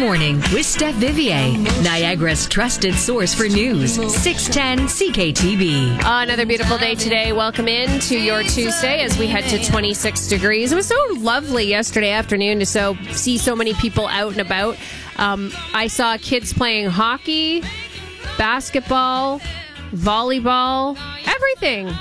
Morning with Steph Vivier, Niagara's trusted source for news. 610 CKTB. Another beautiful day today. Welcome in to your Tuesday as we head to 26 degrees. It was so lovely yesterday afternoon to see so many people out and about. I saw kids playing hockey, basketball, volleyball, everything.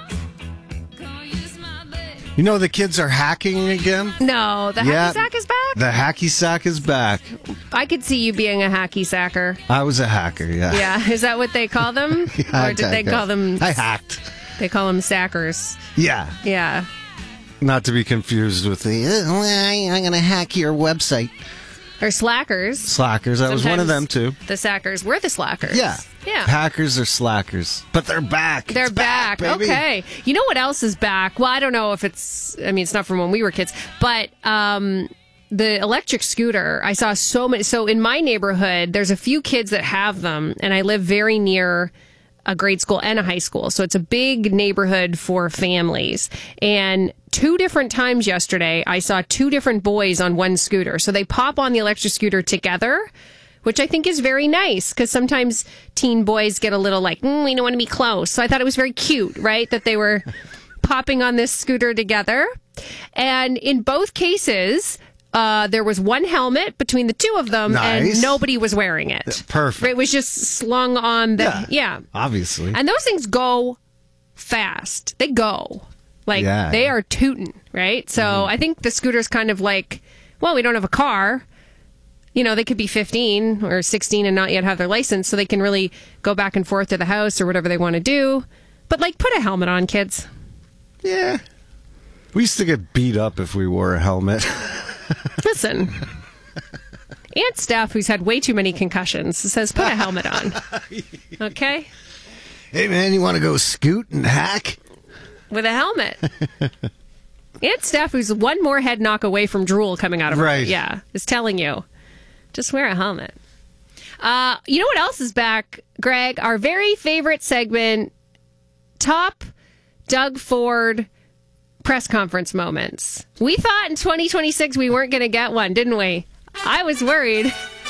You know, the kids are hacking again? No, the hacky sack is back? The hacky sack is back. I could see you being a hacky sacker. I was a hacker, yeah. Yeah, is that what they call them? Yeah, or did they call them... I hacked. They call them sackers. Yeah. Yeah. Not to be confused with the, I'm going to hack your website. Or slackers. Slackers. I was one of them, too. The sackers. We're the slackers. Yeah. Yeah. Hackers are slackers. But they're back. They're it's back. baby. Okay. You know what else is back? Well, I don't know if it's not from when we were kids, but the electric scooter, I saw so many. So in my neighborhood, there's a few kids that have them, and I live very near a grade school and a high school. So it's a big neighborhood for families. And 2 different times yesterday, I saw 2 different boys on one scooter. So they pop on the electric scooter together, which I think is very nice because sometimes teen boys get a little like, we don't want to be close. So I thought it was very cute, right? That they were popping on this scooter together. And in both cases, there was one helmet between the 2 of them, nice. And nobody was wearing it. Perfect. It was just slung on the... Yeah. Obviously. And those things go fast. They go. Like, They are tooting, right? So I think the scooter's kind of like, well, we don't have a car. You know, they could be 15 or 16 and not yet have their license, so they can really go back and forth to the house or whatever they want to do. But, like, put a helmet on, kids. Yeah. We used to get beat up if we wore a helmet. Listen, Aunt Steph, who's had way too many concussions, says put a helmet on. Okay? Hey, man, you want to go scoot and hack? With a helmet. Aunt Steph, who's one more head knock away from drool coming out of her. Right. Yeah, is telling you, just wear a helmet. You know what else is back, Greg? Our very favorite segment, Top Doug Ford Press Conference Moments. We thought in 2026 we weren't going to get one, didn't we? I was worried.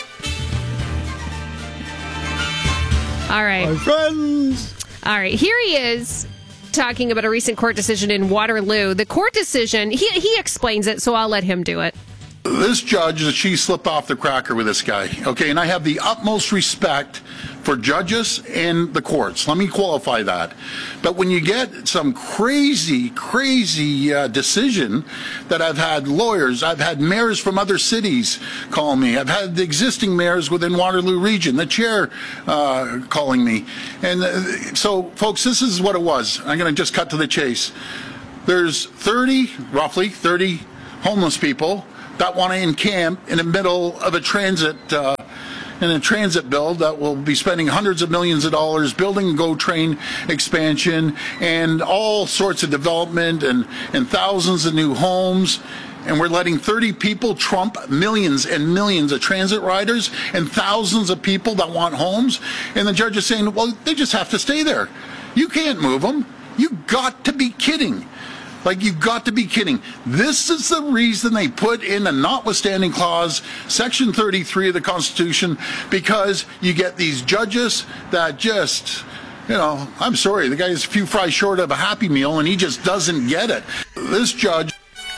All right. My friends. All right. Here he is talking about a recent court decision in Waterloo. The court decision, he explains it, so I'll let him do it. This judge, she slipped off the cracker with this guy, okay? And I have the utmost respect for judges and the courts. Let me qualify that. But when you get some crazy decision that I've had lawyers, I've had mayors from other cities call me. I've had the existing mayors within Waterloo region, the chair calling me. And so, folks, this is what it was. I'm going to just cut to the chase. There's roughly 30 homeless people that want to encamp in the middle of a transit build that will be spending hundreds of millions of dollars building GO train expansion and all sorts of development and thousands of new homes. And we're letting 30 people trump millions and millions of transit riders and thousands of people that want homes. And the judge is saying, well, they just have to stay there. You can't move them. You got to be kidding. Like, you got to be kidding. This is the reason they put in a notwithstanding clause, Section 33 of the Constitution, because you get these judges that just, I'm sorry, the guy's a few fries short of a Happy Meal, and he just doesn't get it. This judge...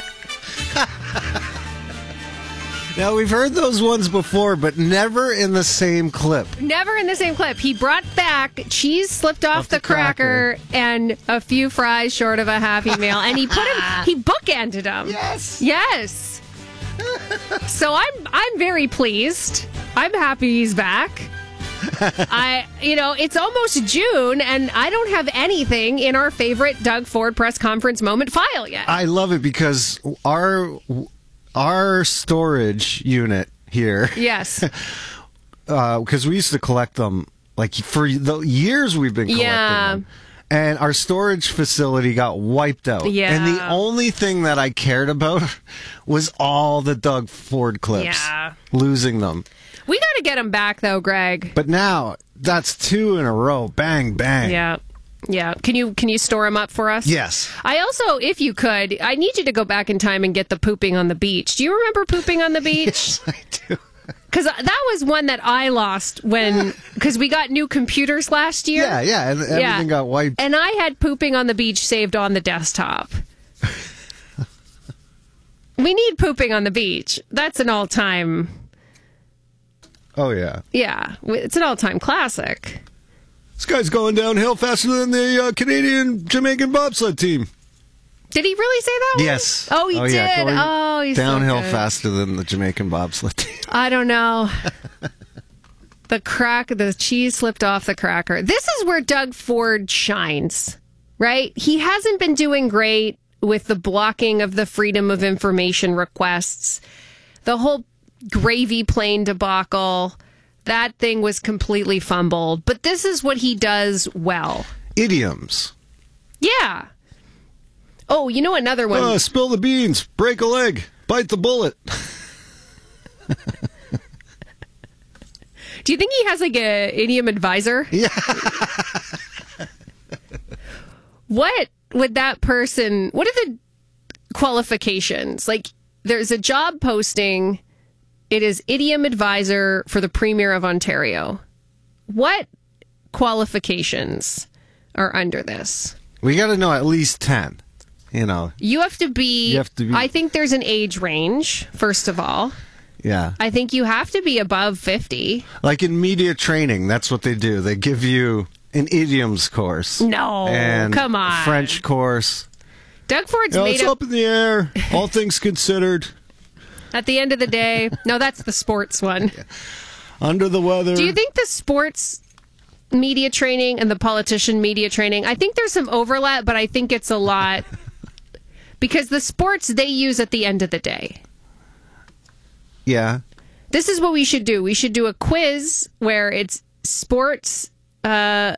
Now, we've heard those ones before, but never in the same clip. Never in the same clip. He brought back cheese slipped off the cracker and a few fries short of a Happy Meal, and he bookended them. Yes. So I'm very pleased. I'm happy he's back. It's almost June, and I don't have anything in our favorite Doug Ford press conference moment file yet. I love it because our storage unit here. Yes. Because we used to collect them, like, for the years we've been collecting them. And our storage facility got wiped out. Yeah. And the only thing that I cared about was all the Doug Ford clips. Yeah. Losing them. We got to get them back, though, Greg. But now, that's 2 in a row. Bang, bang. Yeah. Yeah. Can you store them up for us? Yes. I also, if you could, I need you to go back in time and get the pooping on the beach. Do you remember pooping on the beach? Yes, I do. Because that was one that I lost because we got new computers last year. Yeah, and everything got wiped. And I had pooping on the beach saved on the desktop. We need pooping on the beach. That's an all-time... Oh, yeah. Yeah, it's an all-time classic. This guy's going downhill faster than the Canadian-Jamaican bobsled team. Did he really say that one? Yes. Oh, he did. Yeah, He's downhill so good. faster than the Jamaican bobsled team. I don't know. The cheese slipped off the cracker. This is where Doug Ford shines, right? He hasn't been doing great with the blocking of the Freedom of Information requests. The whole gravy plane debacle, that thing was completely fumbled. But this is what he does well. Idioms. Yeah. Oh, you know another one. Spill the beans, break a leg, bite the bullet. Do you think he has like a idiom advisor? Yeah. What would that person, what are the qualifications? Like, there's a job posting. It is idiom advisor for the Premier of Ontario. What qualifications are under this? We got to know at least 10. You have to be, I think there's an age range, first of all. Yeah. I think you have to be above 50. Like in media training, that's what they do. They give you an idioms course. No, and come on. A French course. Doug Ford's made it's up in the air, all things considered. At the end of the day, no, that's the sports one. Yeah. Under the weather. Do you think the sports media training and the politician media training, I think there's some overlap, but I think it's a lot because the sports they use at the end of the day. Yeah. This is what we should do. We should do a quiz where it's sports clutch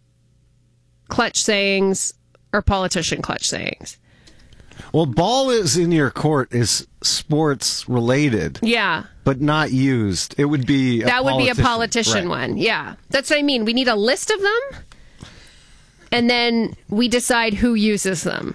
sayings or politician clutch sayings. Well, ball is in your court is sports related. Yeah. But not used. It would be that would be a politician right. one. Yeah. That's what I mean. We need a list of them and then we decide who uses them.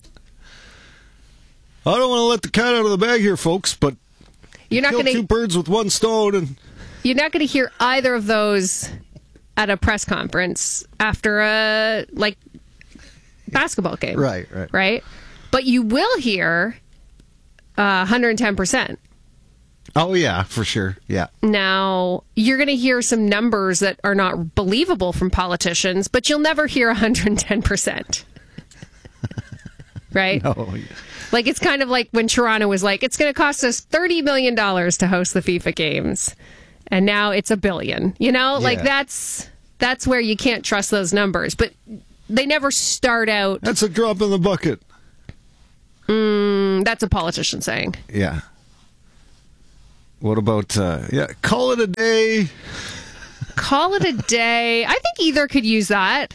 I don't want to let the cat out of the bag here, folks, but you're not going to two birds with one stone, and you're not going to hear either of those at a press conference after a basketball game. Right. But you will hear 110%. Oh yeah, for sure. Yeah. Now you're going to hear some numbers that are not believable from politicians, but you'll never hear 110%. Right? No. Like, it's kind of like when Toronto was like, it's going to cost us $30 million to host the FIFA games. And now it's $1 billion. Like that's where you can't trust those numbers. But they never start out. That's a drop in the bucket. That's a politician saying. Yeah. What about, call it a day. Call it a day. I think either could use that.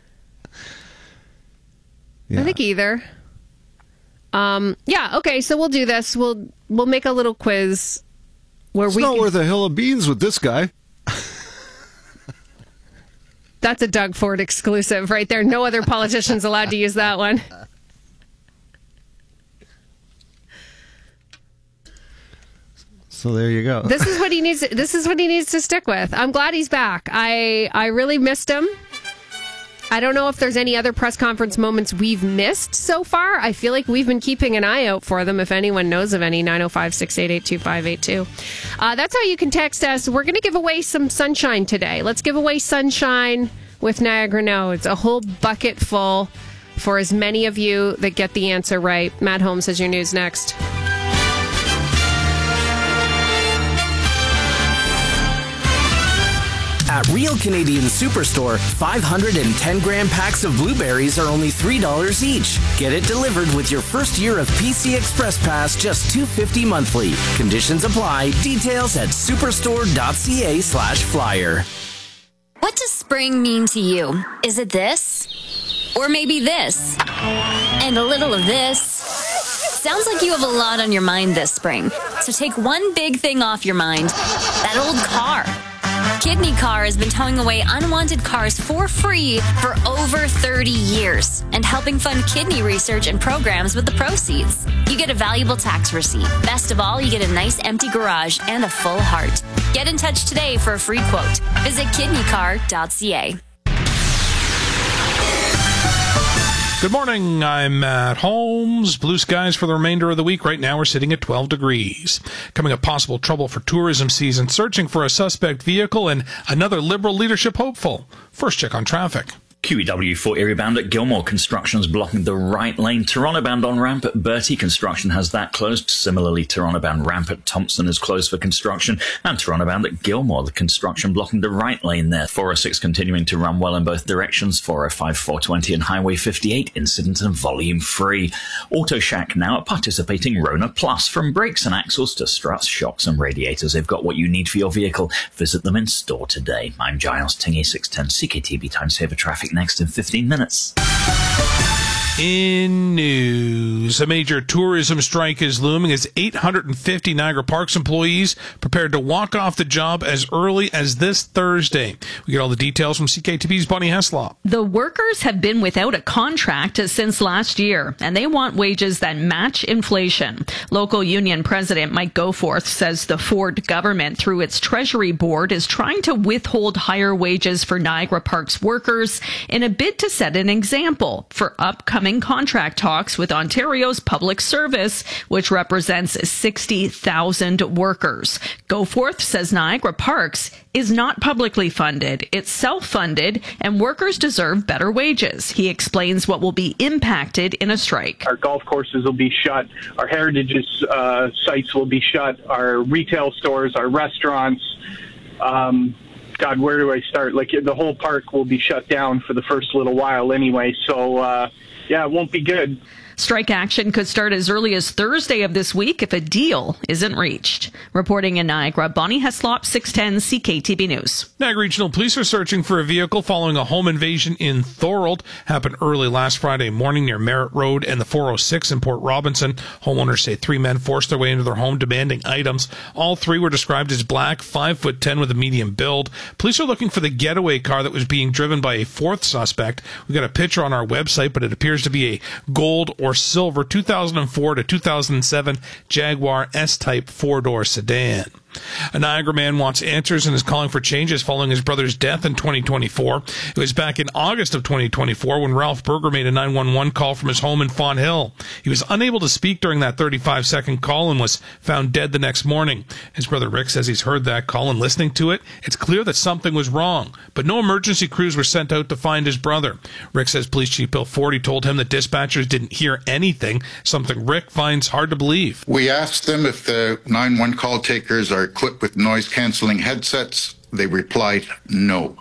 Yeah. I think either. Okay, so we'll do this. We'll make a little quiz where it's not worth a hill of beans with this guy. That's a Doug Ford exclusive right there. No other politician's allowed to use that one. So there you go. This is what he needs to stick with. I'm glad he's back. I really missed him. I don't know if there's any other press conference moments we've missed so far. I feel like we've been keeping an eye out for them. If anyone knows of any, 905-688-2582. That's how you can text us. We're going to give away some sunshine today. Let's give away sunshine with Niagara Nodes. A whole bucket full for as many of you that get the answer right. Matt Holmes has your news next. At Real Canadian Superstore, 510-gram packs of blueberries are only $3 each. Get it delivered with your first year of PC Express Pass, just $2.50 monthly. Conditions apply. Details at superstore.ca/flyer. What does spring mean to you? Is it this? Or maybe this? And a little of this? Sounds like you have a lot on your mind this spring. So take one big thing off your mind. That old car. Kidney Car has been towing away unwanted cars for free for over 30 years and helping fund kidney research and programs with the proceeds. You get a valuable tax receipt. Best of all, you get a nice empty garage and a full heart. Get in touch today for a free quote. Visit kidneycar.ca. Good morning, I'm Matt Holmes. Blue skies for the remainder of the week. Right now we're sitting at 12 degrees. Coming up, possible trouble for tourism season, searching for a suspect vehicle and another Liberal leadership hopeful. First check on traffic. QEW4 area bound at Gilmore. Construction's blocking the right lane. Toronto bound on ramp at Bertie. Construction has that closed. Similarly, Toronto bound ramp at Thompson is closed for construction. And Toronto bound at Gilmore. The construction blocking the right lane there. 406 continuing to run well in both directions. 405, 420 and Highway 58. Incident and volume free. Auto Shack now at participating Rona Plus. From brakes and axles to struts, shocks and radiators. They've got what you need for your vehicle. Visit them in store today. I'm Giles Tingy, 610 CKTB Time Saver Traffic. Next in 15 minutes. In news, a major tourism strike is looming as 850 Niagara Parks employees prepared to walk off the job as early as this Thursday. We get all the details from CKTB's Bonnie Heslop. The workers have been without a contract since last year, and they want wages that match inflation. Local union president Mike Goforth says the Ford government, through its Treasury Board, is trying to withhold higher wages for Niagara Parks workers in a bid to set an example for upcoming contract talks with Ontario's Public Service, which represents 60,000 workers. Goforth says Niagara Parks is not publicly funded. It's self-funded, and workers deserve better wages. He explains what will be impacted in a strike. Our golf courses will be shut. Our heritage sites will be shut. Our retail stores, our restaurants. God, where do I start? Like, the whole park will be shut down for the first little while anyway. So, yeah, it won't be good. Strike action could start as early as Thursday of this week if a deal isn't reached. Reporting in Niagara, Bonnie Heslop, 610 CKTB News. Niagara Regional Police are searching for a vehicle following a home invasion in Thorold. Happened early last Friday morning near Merritt Road and the 406 in Port Robinson. Homeowners say 3 men forced their way into their home demanding items. All 3 were described as black, 5'10" with a medium build. Police are looking for the getaway car that was being driven by a 4th suspect. We got a picture on our website, but it appears to be a gold or silver 2004 to 2007 Jaguar S-Type 4-door sedan. A Niagara man wants answers and is calling for changes following his brother's death in 2024. It was back in August of 2024 when Ralph Berger made a 911 call from his home in Fawn Hill. He was unable to speak during that 35-second call and was found dead the next morning. His brother Rick says he's heard that call, and listening to it, it's clear that something was wrong, but no emergency crews were sent out to find his brother. Rick says Police Chief Bill Forty told him that dispatchers didn't hear anything, something Rick finds hard to believe. We asked them if the 911 call takers are equipped with noise-canceling headsets. They replied no.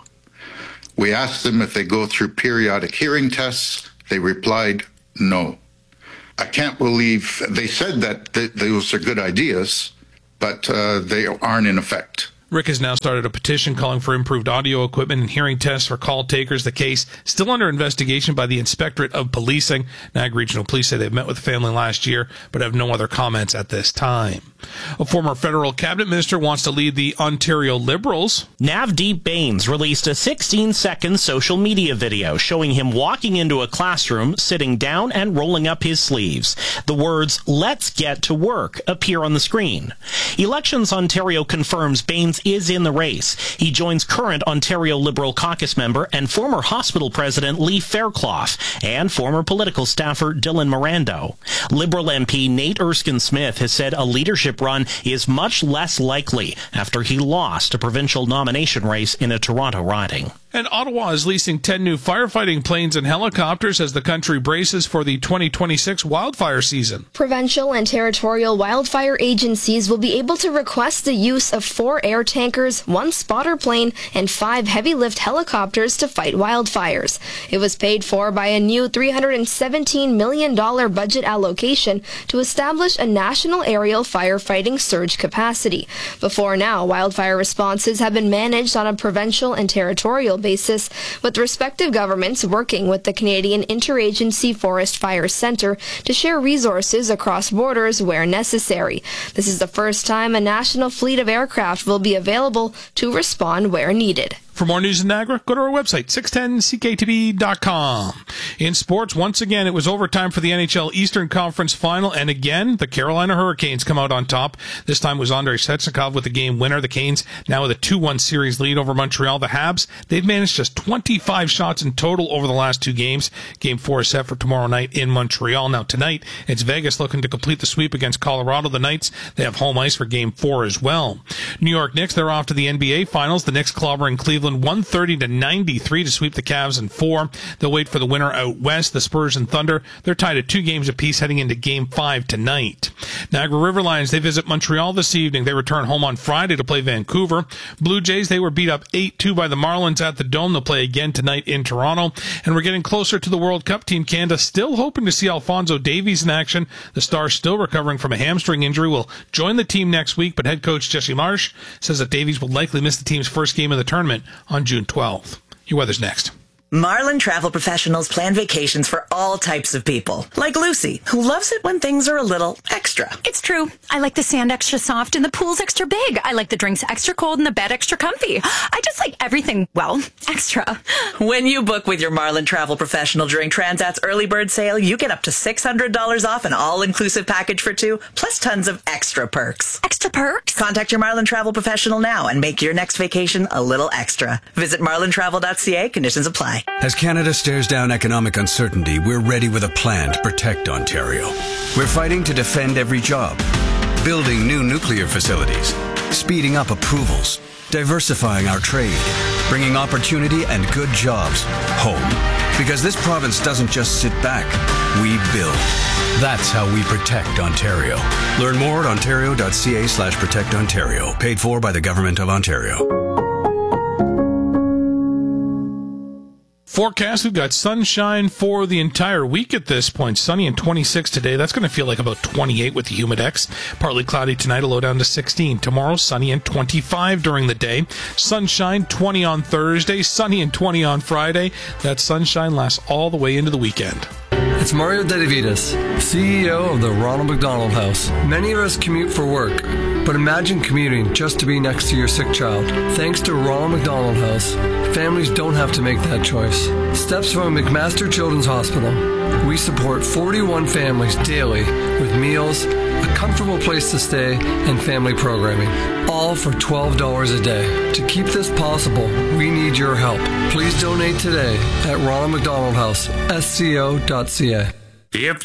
We asked them if they go through periodic hearing tests. They replied no. I can't believe they said that those are good ideas, but they aren't in effect. Rick has now started a petition calling for improved audio equipment and hearing tests for call takers. The case still under investigation by the Inspectorate of Policing. Niagara Regional Police say they've met with the family last year, but have no other comments at this time. A former federal cabinet minister wants to lead the Ontario Liberals. Navdeep Bains released a 16-second social media video showing him walking into a classroom, sitting down and rolling up his sleeves. The words, "Let's get to work," appear on the screen. Elections Ontario confirms Bains is in the race. He joins current Ontario Liberal caucus member and former hospital president Lee Fairclough and former political staffer Dylan Mirando. Liberal MP Nate Erskine-Smith has said a leadership run is much less likely after he lost a provincial nomination race in a Toronto riding. And Ottawa is leasing 10 new firefighting planes and helicopters as the country braces for the 2026 wildfire season. Provincial and territorial wildfire agencies will be able to request the use of 4 air tankers, 1 spotter plane, and 5 heavy-lift helicopters to fight wildfires. It was paid for by a new $317 million budget allocation to establish a national aerial firefighting surge capacity. Before now, wildfire responses have been managed on a provincial and territorial basis, with respective governments working with the Canadian Interagency Forest Fire Centre to share resources across borders where necessary. This is the first time a national fleet of aircraft will be available to respond where needed. For more news in Niagara, go to our website, 610ckTB.com. In sports, once again, it was overtime for the NHL Eastern Conference Final, and again, the Carolina Hurricanes come out on top. This time was Andrei Svechnikov with the game winner. The Canes now with a 2-1 series lead over Montreal. The Habs, they've managed just 25 shots in total over the last 2 games. Game 4 is set for tomorrow night in Montreal. Now tonight, it's Vegas looking to complete the sweep against Colorado. The Knights, they have home ice for Game 4 as well. New York Knicks, they're off to the NBA Finals. The Knicks clobbering Cleveland 130-93 to sweep the Cavs in 4. They'll wait for the winner out west. The Spurs and Thunder, they're tied at 2 games apiece heading into Game 5 tonight. Niagara River Lions, they visit Montreal this evening. They return home on Friday to play Vancouver. Blue Jays, they were beat up 8-2 by the Marlins at the Dome. They'll play again tonight in Toronto. And we're getting closer to the World Cup. Team Canada still hoping to see Alphonso Davies in action. The star still recovering from a hamstring injury. Will join the team next week, but head coach Jesse Marsh says that Davies will likely miss the team's first game of the tournament on June 12th. Your weather's next. Marlin Travel Professionals plan vacations for all types of people, like Lucy, who loves it when things are a little extra. It's true. I like the sand extra soft and the pool's extra big. I like the drinks extra cold and the bed extra comfy. I just like everything, well, extra. When you book with your Marlin Travel Professional during Transat's early bird sale, you get up to $600 off an all-inclusive package for 2, plus tons of extra perks. Extra perks? Contact your Marlin Travel Professional now and make your next vacation a little extra. Visit marlintravel.ca. Conditions apply. As Canada stares down economic uncertainty, we're ready with a plan to protect Ontario. We're fighting to defend every job, building new nuclear facilities, speeding up approvals, diversifying our trade, bringing opportunity and good jobs home. Because this province doesn't just sit back, we build. That's how we protect Ontario. Learn more at ontario.ca/protectontario. Paid for by the Government of Ontario. Forecast, we've got sunshine for the entire week at this point. Sunny and 26 today. That's going to feel like about 28 with the humidex. Partly cloudy tonight, a low down to 16. Tomorrow, sunny and 25 during the day. Sunshine, 20 on Thursday. Sunny and 20 on Friday. That sunshine lasts all the way into the weekend. It's Mario Dedivitas, CEO of the Ronald McDonald House. Many of us commute for work, but imagine commuting just to be next to your sick child. Thanks to Ronald McDonald House, families don't have to make that choice. Steps from McMaster Children's Hospital. We support 41 families daily with meals, a comfortable place to stay, and family programming, all for $12 a day. To keep this possible, we need your help. Please donate today at Ronald McDonald House, sco.ca.